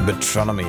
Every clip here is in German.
Metronomy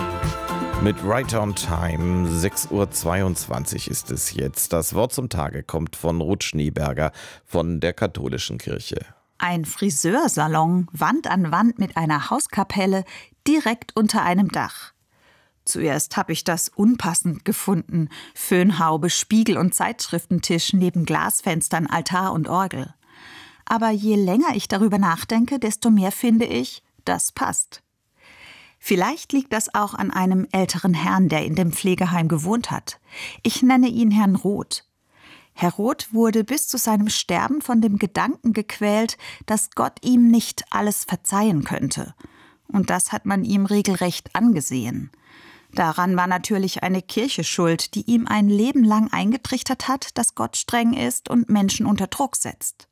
mit Right on Time. 6:22 Uhr ist es jetzt. Das Wort zum Tage kommt von Ruth Schneeberger von der Katholischen Kirche. Ein Friseursalon, Wand an Wand mit einer Hauskapelle, direkt unter einem Dach. Zuerst habe ich das unpassend gefunden. Föhnhaube, Spiegel und Zeitschriftentisch neben Glasfenstern, Altar und Orgel. Aber je länger ich darüber nachdenke, desto mehr finde ich, das passt. Vielleicht liegt das auch an einem älteren Herrn, der in dem Pflegeheim gewohnt hat. Ich nenne ihn Herrn Roth. Herr Roth wurde bis zu seinem Sterben von dem Gedanken gequält, dass Gott ihm nicht alles verzeihen könnte. Und das hat man ihm regelrecht angesehen. Daran war natürlich eine Kirche schuld, die ihm ein Leben lang eingetrichtert hat, dass Gott streng ist und Menschen unter Druck setzt.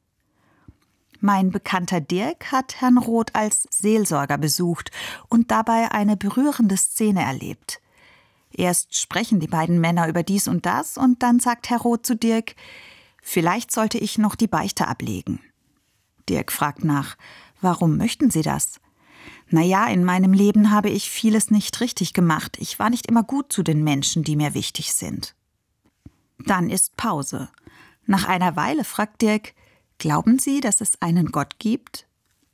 Mein Bekannter Dirk hat Herrn Roth als Seelsorger besucht und dabei eine berührende Szene erlebt. Erst sprechen die beiden Männer über dies und das und dann sagt Herr Roth zu Dirk, vielleicht sollte ich noch die Beichte ablegen. Dirk fragt nach, warum möchten Sie das? Naja, in meinem Leben habe ich vieles nicht richtig gemacht. Ich war nicht immer gut zu den Menschen, die mir wichtig sind. Dann ist Pause. Nach einer Weile fragt Dirk, glauben Sie, dass es einen Gott gibt?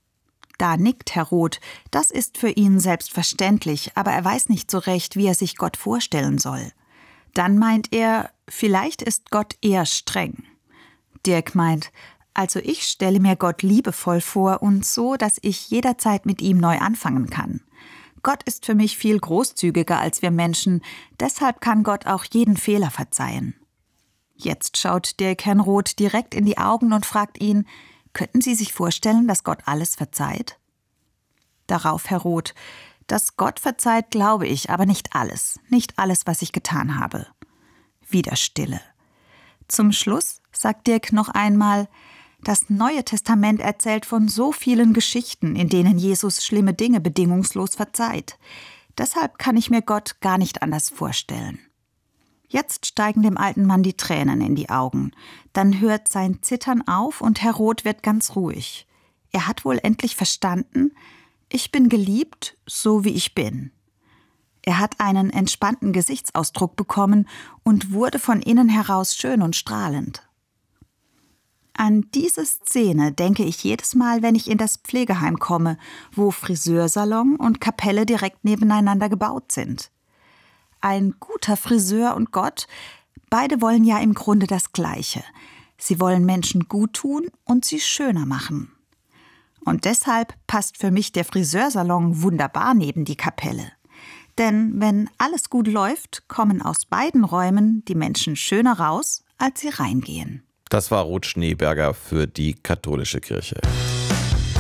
Da nickt Herr Roth, das ist für ihn selbstverständlich, aber er weiß nicht so recht, wie er sich Gott vorstellen soll. Dann meint er, vielleicht ist Gott eher streng. Dirk meint, also ich stelle mir Gott liebevoll vor und so, dass ich jederzeit mit ihm neu anfangen kann. Gott ist für mich viel großzügiger als wir Menschen, deshalb kann Gott auch jeden Fehler verzeihen. Jetzt schaut Dirk Herrn Roth direkt in die Augen und fragt ihn, könnten Sie sich vorstellen, dass Gott alles verzeiht? Darauf Herr Roth, dass Gott verzeiht, glaube ich, aber nicht alles, was ich getan habe. Wieder Stille. Zum Schluss sagt Dirk noch einmal, das Neue Testament erzählt von so vielen Geschichten, in denen Jesus schlimme Dinge bedingungslos verzeiht. Deshalb kann ich mir Gott gar nicht anders vorstellen. Jetzt steigen dem alten Mann die Tränen in die Augen. Dann hört sein Zittern auf und Herr Roth wird ganz ruhig. Er hat wohl endlich verstanden, ich bin geliebt, so wie ich bin. Er hat einen entspannten Gesichtsausdruck bekommen und wurde von innen heraus schön und strahlend. An diese Szene denke ich jedes Mal, wenn ich in das Pflegeheim komme, wo Friseursalon und Kapelle direkt nebeneinander gebaut sind. Ein guter Friseur und Gott, beide wollen ja im Grunde das Gleiche. Sie wollen Menschen gut tun und sie schöner machen. Und deshalb passt für mich der Friseursalon wunderbar neben die Kapelle. Denn wenn alles gut läuft, kommen aus beiden Räumen die Menschen schöner raus, als sie reingehen. Das war Ruth Schneeberger für die Katholische Kirche.